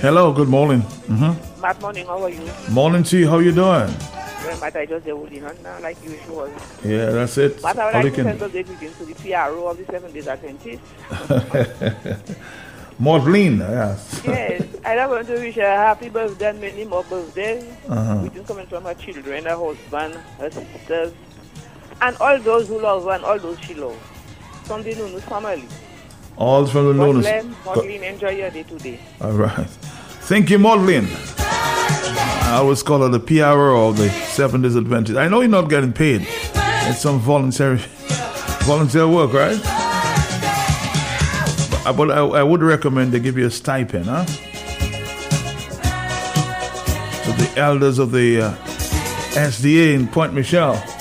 Hello, good morning. Matt, morning, how are you? Morning to you, how you doing? Well, Matt, I just holding on now like usual. Yeah, that's it. Matt, I would All like you to can- send a greetings to the PRO of the Seventh-day Adventists. Maudlin, yes. Yes, I want to wish her a happy birthday and many more birthdays. Greetings coming from her children, her husband, her sisters, and all those who love her and all those she loves. From the Nunu family. All from the God Lunas. bless, Maudlin, enjoy your day today. All right. Thank you, Maudlin. I always call her the PRO of the Seventh-day Adventist. I know you're not getting paid. It's some volunteer work, right? But I would recommend they give you a stipend, huh? To the elders of the SDA in Point Michelle.